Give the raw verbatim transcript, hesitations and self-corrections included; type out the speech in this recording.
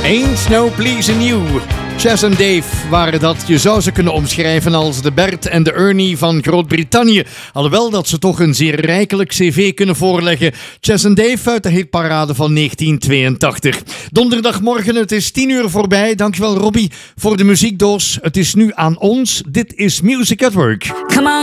Ain't No Pleasing You. Chas en Dave waren dat. Je zou ze kunnen omschrijven als de Bert en de Ernie van Groot-Brittannië. Alhoewel dat ze toch een zeer rijkelijk cv kunnen voorleggen. Chas en Dave uit de hitparade van negentien tweeëntachtig. Donderdagmorgen, het is tien uur voorbij. Dankjewel Robbie voor de muziekdoos. Het is nu aan ons. Dit is Music at Work. Come on.